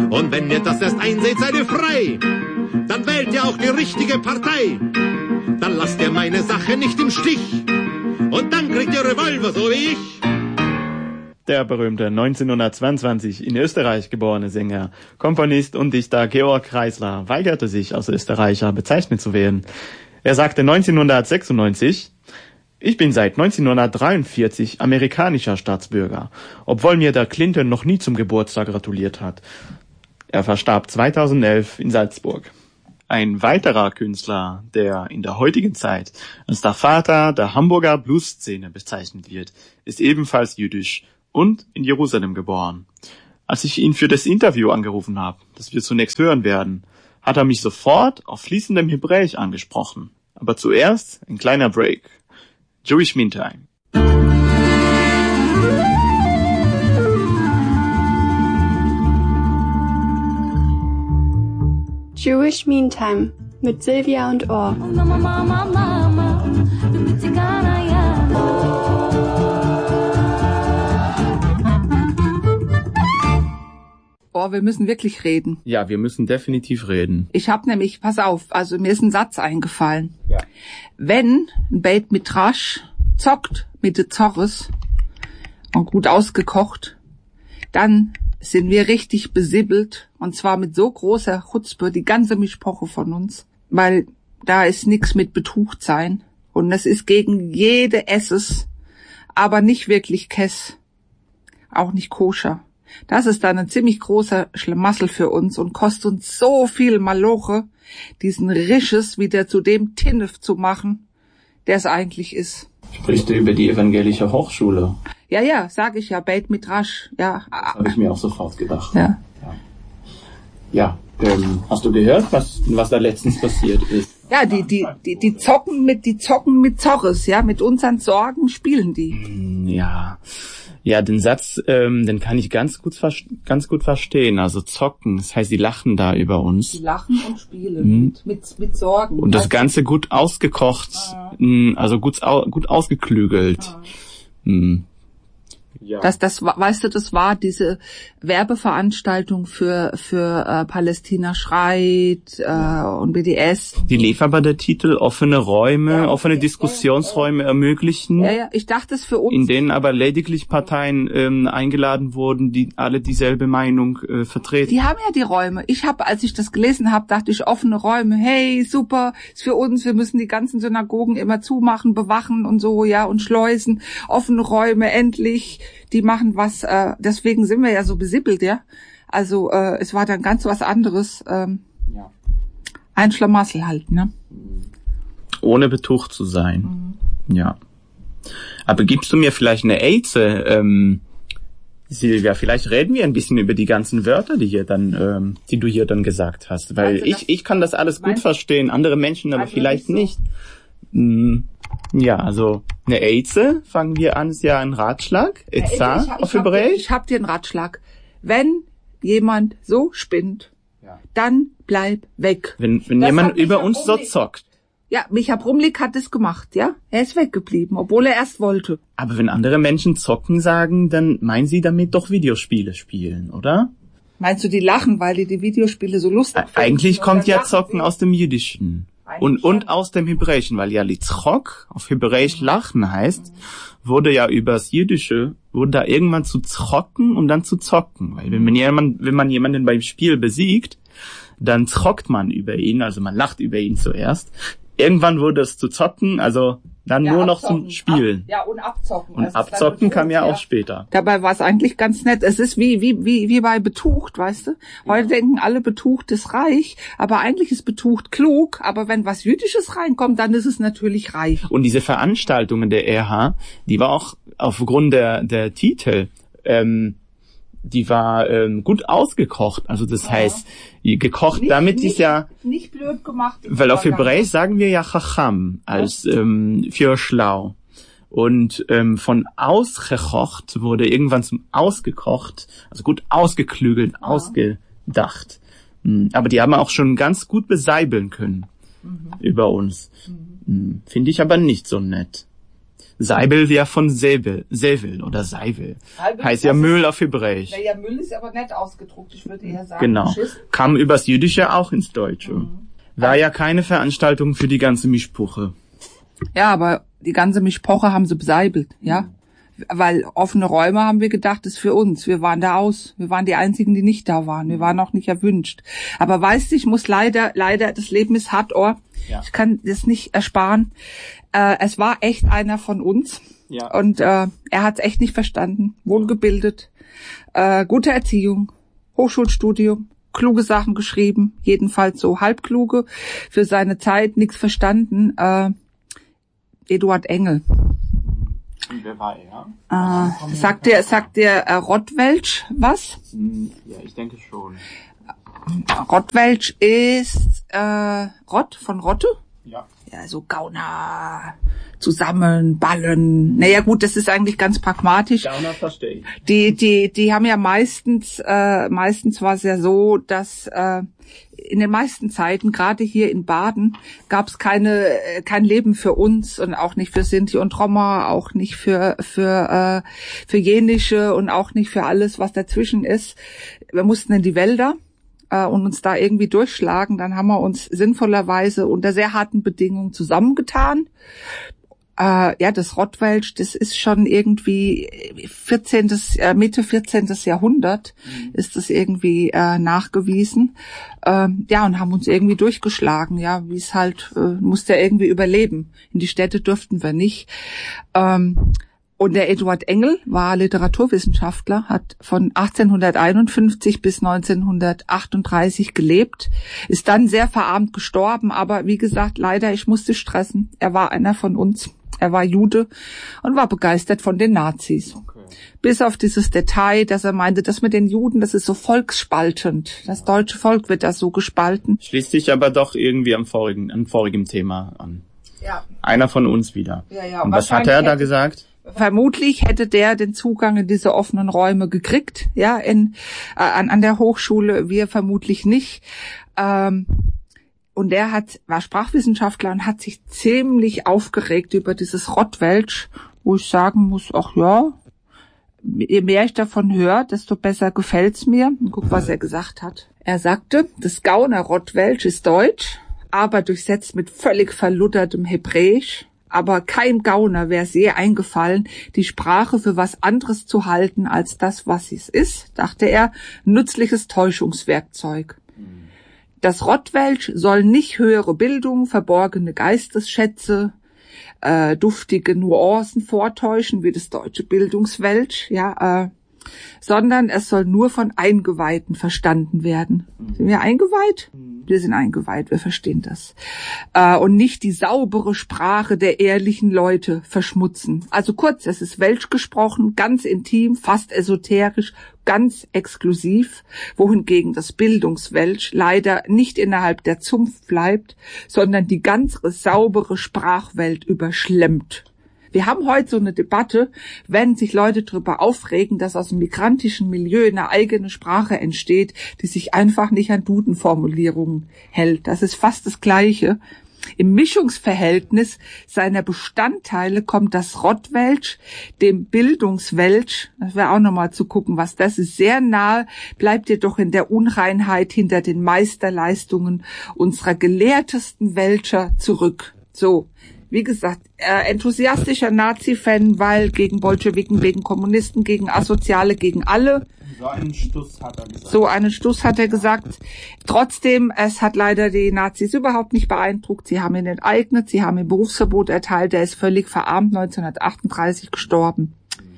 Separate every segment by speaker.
Speaker 1: Und wenn ihr das erst einseht, seid ihr frei. Dann wählt ihr auch die richtige Partei. Dann lasst ihr meine Sache nicht im Stich. Und dann kriegt ihr Revolver, so wie ich.
Speaker 2: Der berühmte 1922 in Österreich geborene Sänger, Komponist und Dichter Georg Kreisler weigerte sich, als Österreicher bezeichnet zu werden. Er sagte 1996, ich bin seit 1943 amerikanischer Staatsbürger, obwohl mir der Clinton noch nie zum Geburtstag gratuliert hat. Er verstarb 2011 in Salzburg. Ein weiterer Künstler, der in der heutigen Zeit als der Vater der Hamburger Blues-Szene bezeichnet wird, ist ebenfalls jüdisch und in Jerusalem geboren. Als ich ihn für das Interview angerufen habe, das wir zunächst hören werden, hat er mich sofort auf fließendem Hebräisch angesprochen. Aber zuerst ein kleiner Break. Jewish Meantime.
Speaker 3: Jewish Meantime mit Silvia und Or.
Speaker 4: Oh, wir müssen wirklich reden.
Speaker 2: Ja, wir müssen definitiv reden.
Speaker 4: Ich habe nämlich, pass auf, also mir ist ein Satz eingefallen.
Speaker 2: Ja.
Speaker 4: Wenn ein Beit Midrash zockt mit de Zorres und gut ausgekocht, dann sind wir richtig besibbelt, und zwar mit so großer Chutzpe, die ganze Mischpoche von uns, weil da ist nix mit Betucht sein und es ist gegen jede Esses, aber nicht wirklich Kess, auch nicht koscher. Das ist dann ein ziemlich großer Schlamassel für uns und kostet uns so viel Maloche, diesen Risches wieder zu dem Tinnef zu machen, der es eigentlich ist.
Speaker 2: Sprichst du über die evangelische Hochschule?
Speaker 4: Ja, sag ich ja, Beit Midrash, ja.
Speaker 2: Das habe ich mir auch sofort gedacht.
Speaker 4: Ja.
Speaker 2: Hast du gehört, was da letztens passiert ist?
Speaker 4: Ja, die zocken mit Zorres, ja, mit unseren Sorgen spielen die.
Speaker 2: Ja, den Satz, den kann ich ganz gut verstehen. Also zocken, das heißt, die lachen da über uns.
Speaker 4: Die lachen und spielen mit Sorgen.
Speaker 2: Und das Ganze gut ausgekocht, also gut ausgeklügelt. Ja.
Speaker 4: Das war diese Werbeveranstaltung für Palästina schreit und BDS.
Speaker 2: Die lief aber der Titel offene Räume, offene Diskussionsräume ermöglichen.
Speaker 4: Ja, ich dachte es für uns.
Speaker 2: In denen aber lediglich Parteien eingeladen wurden, die alle dieselbe Meinung vertreten.
Speaker 4: Die haben ja die Räume. Als ich das gelesen habe, dachte ich, offene Räume, hey, super, ist für uns, wir müssen die ganzen Synagogen immer zumachen, bewachen und so, ja, und schleusen. Offene Räume, endlich. Die machen was, deswegen sind wir ja so besippelt, ja. Also es war dann ganz was anderes. Ein Schlamassel halt, ne?
Speaker 2: Ohne betucht zu sein. Ja. Aber gibst du mir vielleicht eine Eize, Silvia? Vielleicht reden wir ein bisschen über die ganzen Wörter, die du hier dann gesagt hast. Weil ich kann das alles gut verstehen, andere Menschen aber vielleicht nicht. Ja, also eine Eize, fangen wir an, ist ja ein Ratschlag. Etza auf Hebräisch.
Speaker 4: Ich hab dir einen Ratschlag. Wenn jemand so spinnt, dann bleib weg.
Speaker 2: Wenn jemand über uns so zockt.
Speaker 4: Ja, Micha Brumlik hat es gemacht, ja. Er ist weggeblieben, obwohl er erst wollte.
Speaker 2: Aber wenn andere Menschen zocken sagen, dann meinen sie damit doch Videospiele spielen, oder?
Speaker 4: Meinst du, die lachen, weil die Videospiele so lustig finden?
Speaker 2: Eigentlich kommt ja Zocken aus dem Jüdischen. Und aus dem Hebräischen, weil ja Litzchok auf Hebräisch lachen heißt, wurde ja übers Jüdische, wurde da irgendwann zu zocken und dann zu zocken. Weil wenn man jemanden beim Spiel besiegt, dann zockt man über ihn, also man lacht über ihn zuerst. Irgendwann wurde es zu zocken, also dann nur noch zum Spielen.
Speaker 4: Und abzocken.
Speaker 2: Und abzocken kam ja auch später.
Speaker 4: Dabei war es eigentlich ganz nett. Es ist wie bei Betucht, weißt du? Heute denken alle, Betucht ist reich, aber eigentlich ist Betucht klug. Aber wenn was Jüdisches reinkommt, dann ist es natürlich reich.
Speaker 2: Und diese Veranstaltungen der RH, die war auch aufgrund der Titel, die war gut ausgekocht. Also das heißt, gekocht, damit ist ja
Speaker 4: nicht blöd gemacht.
Speaker 2: Weil auf Hebräisch sagen wir ja Chacham als für schlau. Und von ausgekocht wurde irgendwann zum ausgekocht, also gut ausgeklügelt, ausgedacht. Aber die haben auch schon ganz gut beseibeln können über uns. Finde ich aber nicht so nett. Seibel wäre von Säbel oder Seivel. Heißt ja Müll auf Hebräisch.
Speaker 4: Ja, Müll ist aber nett ausgedruckt. Ich würde eher sagen,
Speaker 2: Genau.
Speaker 4: Schiss.
Speaker 2: Kam übers Jüdische auch ins Deutsche. War ja keine Veranstaltung für die ganze Mischpuche.
Speaker 4: Ja, aber die ganze Mischpoche haben sie beseibelt, ja. Weil offene Räume haben wir gedacht, ist für uns. Wir waren da aus. Wir waren die Einzigen, die nicht da waren. Wir waren auch nicht erwünscht. Aber weißt du, ich muss leider, das Leben ist hart, Ja. Ich kann das nicht ersparen. Es war echt einer von uns. Ja. Und er hat es echt nicht verstanden. Wohlgebildet, gute Erziehung, Hochschulstudium, kluge Sachen geschrieben, jedenfalls so halbkluge, für seine Zeit, nichts verstanden. Eduard Engel.
Speaker 2: Und wer war er?
Speaker 4: Sagt dir Rottwelsch was?
Speaker 2: Ja, ich denke schon.
Speaker 4: Rottwelsch ist Rott von Rotte?
Speaker 2: Ja.
Speaker 4: Ja, so Gauner, zusammen, Ballen. Naja gut, das ist eigentlich ganz pragmatisch.
Speaker 2: Gauner verstehe ich.
Speaker 4: Die haben ja meistens war es ja so, dass in den meisten Zeiten, gerade hier in Baden, gab es kein Leben für uns und auch nicht für Sinti und Roma, auch nicht für Jenische und auch nicht für alles, was dazwischen ist. Wir mussten in die Wälder und uns da irgendwie durchschlagen. Dann haben wir uns sinnvollerweise unter sehr harten Bedingungen zusammengetan. Das Rottwelsch, das ist schon irgendwie Mitte 14. Jahrhundert ist das irgendwie nachgewiesen. Und haben uns irgendwie durchgeschlagen, ja, wie es halt, musste ja irgendwie überleben. In die Städte durften wir nicht. Und der Eduard Engel war Literaturwissenschaftler, hat von 1851 bis 1938 gelebt, ist dann sehr verarmt gestorben, aber wie gesagt, leider, ich musste stressen. Er war einer von uns. Er war Jude und war begeistert von den Nazis. Okay. Bis auf dieses Detail, dass er meinte, das mit den Juden, das ist so volksspaltend. Das deutsche Volk wird da so gespalten.
Speaker 2: Schließt sich aber doch irgendwie an vorigem Thema an. Ja. Einer von uns wieder. Ja, und was hat er da gesagt?
Speaker 4: Vermutlich hätte der den Zugang in diese offenen Räume gekriegt, ja, an der Hochschule, wir vermutlich nicht. Und er war Sprachwissenschaftler und hat sich ziemlich aufgeregt über dieses Rottwelsch, wo ich sagen muss, ach ja, je mehr ich davon höre, desto besser gefällt's mir. Und guck, was er gesagt hat. Er sagte, das Gauner Rottwelsch ist Deutsch, aber durchsetzt mit völlig verluttertem Hebräisch. Aber kein Gauner wäre es je eingefallen, die Sprache für was anderes zu halten als das, was es ist, dachte er, nützliches Täuschungswerkzeug. Das Rottwelsch soll nicht höhere Bildung, verborgene Geistesschätze, duftige Nuancen vortäuschen, wie das deutsche Bildungswelsch, sondern es soll nur von Eingeweihten verstanden werden. Sind wir eingeweiht? Wir sind eingeweiht, wir verstehen das. Und nicht die saubere Sprache der ehrlichen Leute verschmutzen. Also kurz, es ist Welsch gesprochen, ganz intim, fast esoterisch, ganz exklusiv, wohingegen das Bildungswelsch leider nicht innerhalb der Zunft bleibt, sondern die ganze saubere Sprachwelt überschlemmt. Wir haben heute so eine Debatte, wenn sich Leute darüber aufregen, dass aus dem migrantischen Milieu eine eigene Sprache entsteht, die sich einfach nicht an Dudenformulierungen hält. Das ist fast das Gleiche. Im Mischungsverhältnis seiner Bestandteile kommt das Rottwelsch dem Bildungswelsch, das wäre auch nochmal zu gucken, was das ist, sehr nahe, bleibt jedoch in der Unreinheit hinter den Meisterleistungen unserer gelehrtesten Welscher zurück. So. Wie gesagt, enthusiastischer Nazi-Fan, weil gegen Bolschewiken, gegen Kommunisten, gegen Asoziale, gegen alle.
Speaker 2: So einen Stuss hat er gesagt.
Speaker 4: So einen Stuss hat er gesagt. Trotzdem, es hat leider die Nazis überhaupt nicht beeindruckt. Sie haben ihn enteignet, sie haben ihm Berufsverbot erteilt. Er ist völlig verarmt, 1938 gestorben.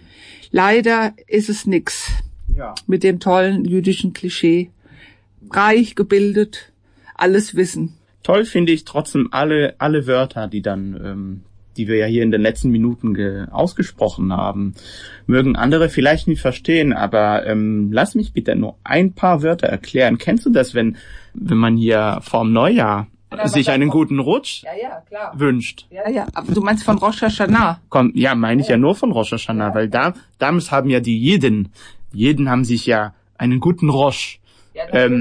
Speaker 4: Leider ist es nix mit dem tollen jüdischen Klischee. Reich, gebildet, alles wissen.
Speaker 2: Toll finde ich trotzdem alle Wörter, die dann, die wir ja hier in den letzten Minuten ausgesprochen haben. Mögen andere vielleicht nicht verstehen, aber lass mich bitte nur ein paar Wörter erklären. Kennst du das, wenn man hier vorm Neujahr sich einen guten Rutsch wünscht?
Speaker 4: Ja, aber du meinst von Rosh Hashanah?
Speaker 2: Ja, meine ich ja nur von Rosh Hashanah, weil damals haben ja die Jeden haben sich ja einen guten Rosh.
Speaker 4: Ja, natürlich.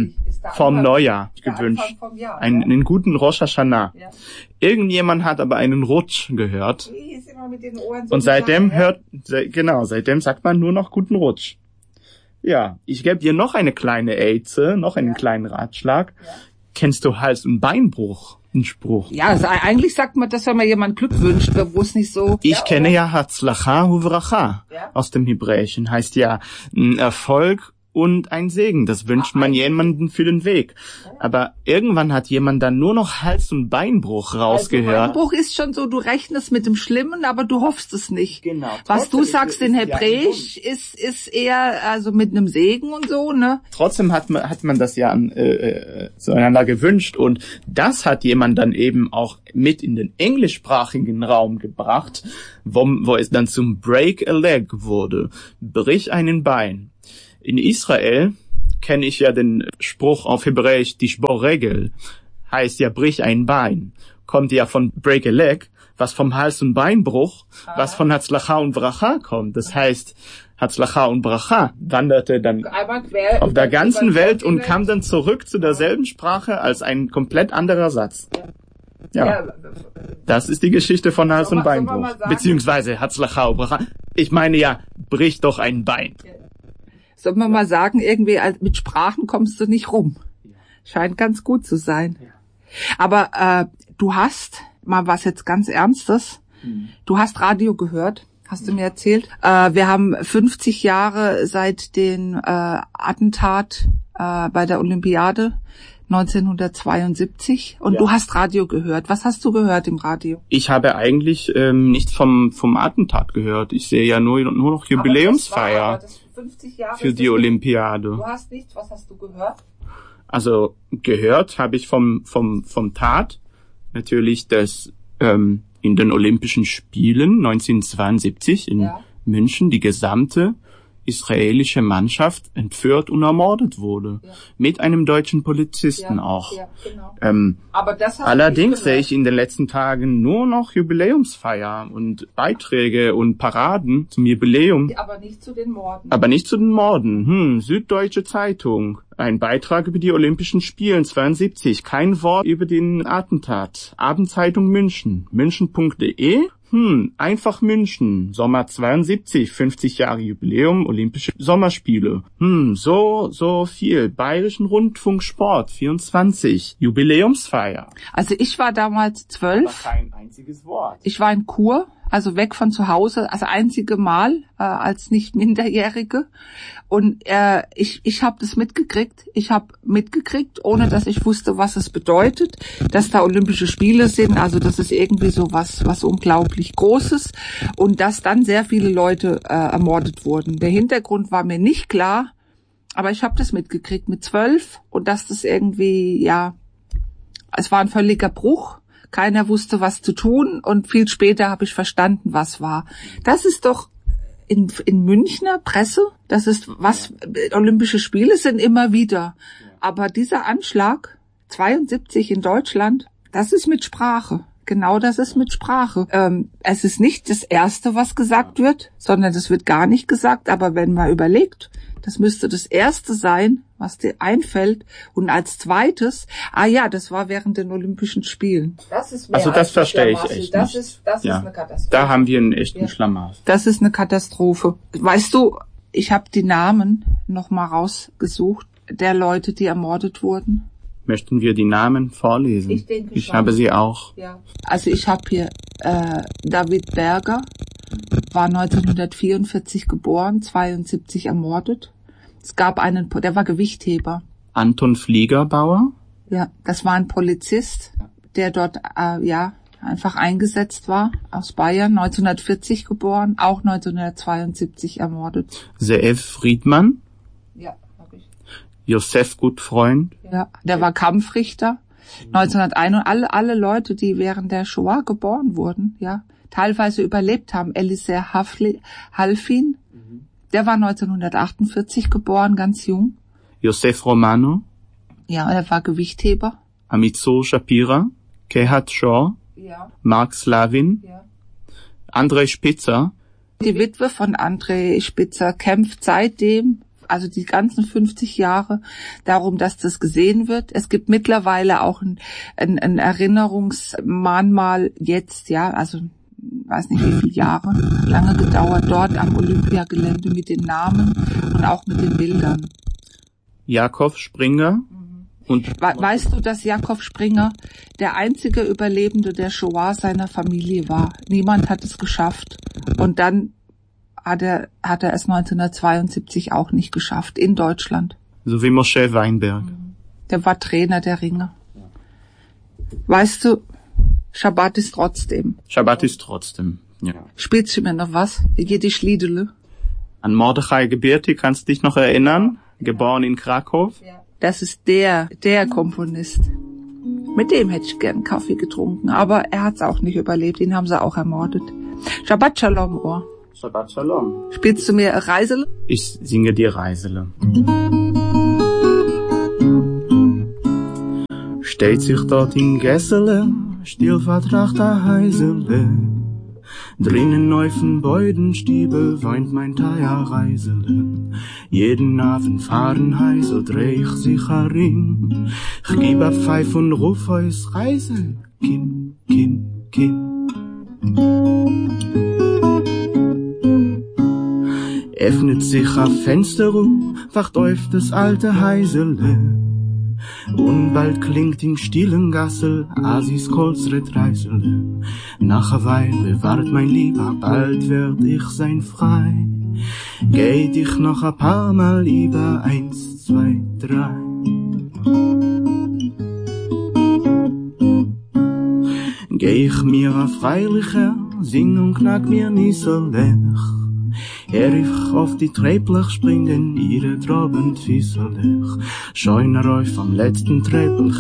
Speaker 2: vom Neujahr gewünscht. Einen guten Rosh Hashanah. Ja. Irgendjemand hat aber einen Rutsch gehört. Ist immer mit den Ohren so und seitdem seitdem sagt man nur noch guten Rutsch. Ja, ich gebe dir noch eine kleine Eize, noch einen kleinen Ratschlag. Ja. Kennst du Hals- und Beinbruch? Ein Spruch.
Speaker 4: Ja, also eigentlich sagt man das, wenn man jemand Glück wünscht, wo es nicht so...
Speaker 2: Ich kenne ja Hatzlacha uvracha aus dem Hebräischen. Heißt ja ein Erfolg und ein Segen. Das wünscht man jemandem für den Weg. Aber irgendwann hat jemand dann nur noch Hals- und Beinbruch rausgehört.
Speaker 4: Also Beinbruch ist schon so, du rechnest mit dem Schlimmen, aber du hoffst es nicht. Genau. Was du sagst in Hebräisch ist eher also mit einem Segen und so, ne?
Speaker 2: Trotzdem hat man das ja zueinander gewünscht und das hat jemand dann eben auch mit in den englischsprachigen Raum gebracht, wo es dann zum Break a Leg wurde. Brich einen Bein. In Israel kenne ich ja den Spruch auf Hebräisch, Tishbor Regel, heißt ja brich ein Bein. Kommt ja von break a leg, was vom Hals- und Beinbruch, was von Hatzlacha und Bracha kommt. Das heißt, Hatzlacha und Bracha wanderte dann auf der ganzen Welt und kam dann zurück zu derselben Sprache als ein komplett anderer Satz. Ja, das ist die Geschichte von Hals- und Beinbruch. Beziehungsweise Hatzlacha und Bracha. Ich meine ja, brich doch ein Bein.
Speaker 4: Soll man mal sagen, irgendwie mit Sprachen kommst du nicht rum. Scheint ganz gut zu sein. Aber du hast, mal was jetzt ganz Ernstes, du hast Radio gehört, hast du mir erzählt. Wir haben 50 Jahre seit den Attentat bei der Olympiade 1972 und du hast Radio gehört. Was hast du gehört im Radio?
Speaker 2: Ich habe eigentlich nichts vom Attentat gehört. Ich sehe ja nur noch Jubiläumsfeier. 50 Jahre für die Olympiade.
Speaker 4: Du hast nichts, was hast du gehört?
Speaker 2: Also gehört habe ich vom Tat natürlich, dass in den Olympischen Spielen 1972 in München die gesamte israelische Mannschaft entführt und ermordet wurde. Ja. Mit einem deutschen Polizisten auch. Ja, genau. Aber das allerdings sehe ich in den letzten Tagen nur noch Jubiläumsfeier und Beiträge und Paraden zum Jubiläum.
Speaker 4: Aber nicht zu den Morden.
Speaker 2: Aber nicht zu den Morden. Süddeutsche Zeitung. Ein Beitrag über die Olympischen Spiele 72. Kein Wort über den Attentat. Abendzeitung München. München.de. Einfach München. Sommer 72. 50 Jahre Jubiläum. Olympische Sommerspiele. So viel. Bayerischen Rundfunk Sport 24. Jubiläumsfeier.
Speaker 4: Also ich war damals 12.
Speaker 2: Aber kein einziges Wort.
Speaker 4: Ich war in Chur. Also weg von zu Hause, also einzige Mal als nicht Minderjährige. Und ich habe das mitgekriegt. Ich habe mitgekriegt, ohne dass ich wusste, was es bedeutet, dass da Olympische Spiele sind. Also das ist irgendwie so was unglaublich Großes. Und dass dann sehr viele Leute ermordet wurden. Der Hintergrund war mir nicht klar, aber ich habe das mitgekriegt mit 12. Und dass das irgendwie, es war ein völliger Bruch. Keiner wusste, was zu tun und viel später habe ich verstanden, was war. Das ist doch in Münchner Presse, das ist was, Olympische Spiele sind immer wieder. Aber dieser Anschlag, 72 in Deutschland, das ist mit Sprache. Genau, das ist mit Sprache. Es ist nicht das Erste, was gesagt wird, sondern das wird gar nicht gesagt. Aber wenn man überlegt, das müsste das Erste sein, was dir einfällt. Und als Zweites, das war während den Olympischen Spielen.
Speaker 2: Das ist mehr das verstehe ich echt
Speaker 4: das nicht. Das ist eine Katastrophe.
Speaker 2: Da haben wir einen echten Schlamassel.
Speaker 4: Das ist eine Katastrophe. Weißt du, ich habe die Namen noch mal rausgesucht der Leute, die ermordet wurden.
Speaker 2: Möchten wir die Namen vorlesen?
Speaker 4: Ich denke schon.
Speaker 2: Ich habe sie auch.
Speaker 4: Ja. Also ich habe hier David Berger, war 1944 geboren, 72 ermordet. Es gab einen, der war Gewichtheber.
Speaker 2: Anton Fliegerbauer?
Speaker 4: Ja, das war ein Polizist, der dort einfach eingesetzt war, aus Bayern, 1940 geboren, auch 1972 ermordet.
Speaker 2: Zeev Friedmann?
Speaker 4: Ja, habe ich.
Speaker 2: Josef Gutfreund?
Speaker 4: Ja, der war Kampfrichter. 1901, alle Leute, die während der Shoah geboren wurden, teilweise überlebt haben. Elisir Halfin, der war 1948 geboren, ganz jung.
Speaker 2: Josef Romano?
Speaker 4: Ja, er war Gewichtheber.
Speaker 2: Amizo Shapira? Kehat Shaw?
Speaker 4: Ja.
Speaker 2: Mark Slavin?
Speaker 4: Ja.
Speaker 2: Andrei Spitzer?
Speaker 4: Die Witwe von Andrei Spitzer kämpft seitdem also die ganzen 50 Jahre, darum, dass das gesehen wird. Es gibt mittlerweile auch ein Erinnerungsmahnmal jetzt, ja, also weiß nicht wie viele Jahre, lange gedauert, dort am Olympiagelände mit den Namen und auch mit den Bildern.
Speaker 2: Jakob Springer. Und
Speaker 4: weißt du, dass Jakob Springer der einzige Überlebende der Shoah seiner Familie war? Niemand hat es geschafft. Und dann hat er es 1972 auch nicht geschafft, in Deutschland.
Speaker 2: So wie Moshe Weinberg.
Speaker 4: Der war Trainer der Ringer. Weißt du, Schabbat ist trotzdem.
Speaker 2: Schabbat ist trotzdem, ja.
Speaker 4: Spielst du mir noch was? Jiddisch Liedele?
Speaker 2: An Mordechai Gebirti, kannst du dich noch erinnern? Geboren in Krakow.
Speaker 4: Ja. Das ist der Komponist. Mit dem hätte ich gern Kaffee getrunken, aber er hat's auch nicht überlebt, ihn haben sie auch ermordet. Shabbat Shalom, Ohr.
Speaker 2: Shabbat Shalom.
Speaker 4: Spielst du mir Reisele?
Speaker 2: Ich singe dir Reisele. Steht sich dort in Gessele, still vertracht a Heisele. Drinnen neufen Beudenstiebel weint mein Teier Reisele. Jeden Abend fahren Heisel, dreh ich sich herin. Ich gib a Pfeif und ruf heus Reisel, Kim, Kim, Kim. Öffnet sich a Fenster wacht auf das alte Heisele. Und bald klingt im stillen Gassel Asis Kolzret Reisele. Nach a Weile wart mein Lieber, bald werd ich sein frei. Geh dich noch a paar Mal lieber, 1, 2, 3. Geh ich mir a freilicher, sing und knack mir nie so lech. Ich auf die Trepplich springen, ihre Trabend Fieselech. Scheuner auf am letzten Treppel.